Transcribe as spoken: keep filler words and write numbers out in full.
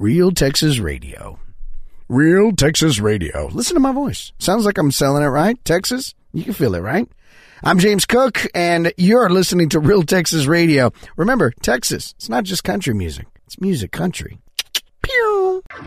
Real Texas Radio. Real Texas Radio. Listen to my voice. Sounds like I'm selling it, right? Texas? You can feel it, right? I'm James Cook, and you're listening to Real Texas Radio. Remember, Texas, it's not just country music. It's music country. Pew!